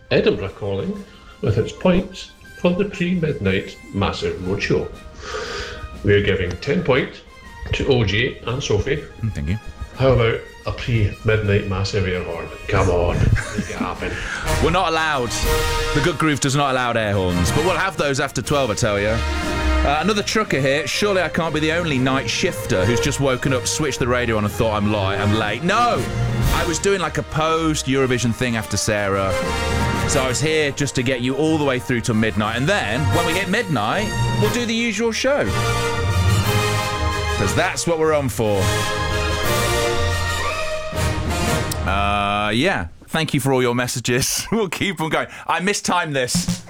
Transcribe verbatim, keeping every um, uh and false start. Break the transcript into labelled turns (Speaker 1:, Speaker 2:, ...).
Speaker 1: Edinburgh calling with its points for the pre-midnight massive roadshow. We're giving ten points to O J and Sophie.
Speaker 2: Thank you.
Speaker 1: How about a pre-midnight massive air horn? Come on, make it happen.
Speaker 2: We're not allowed. The Good Groove does not allow air horns, but we'll have those after twelve, I tell you. Uh, another trucker here. Surely I can't be the only night shifter who's just woken up, switched the radio on and thought I'm light, I'm late. No! I was doing like a post-Eurovision thing after Sarah. So I was here just to get you all the way through to midnight. And then, when we hit midnight, we'll do the usual show. Because that's what we're on for. Uh, yeah. Thank you for all your messages. We'll keep them going. I mistimed this.